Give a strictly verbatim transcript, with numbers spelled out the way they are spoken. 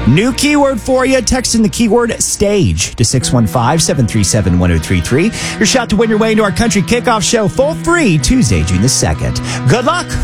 New keyword for you. Text in the keyword STAGE to six one five, seven three seven, one zero three three. Your shot to win your way into our country kickoff show, full free, Tuesday, June the second. Good luck.